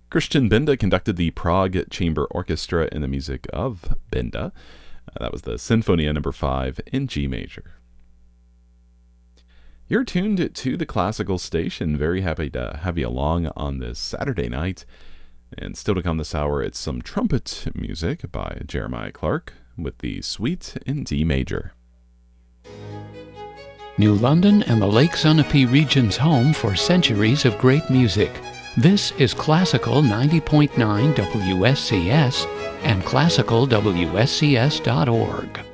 Christian Benda conducted the Prague Chamber Orchestra in the music of Benda. That was the Sinfonia number 5 in G major. You're tuned to the Classical Station. Very happy to have you along on this Saturday night. And still to come this hour, it's some trumpet music by Jeremiah Clark with the Suite in D major. New London and the Lake Sunapee region's home for centuries of great music. This is Classical 90.9 WSCS and classicalwscs.org.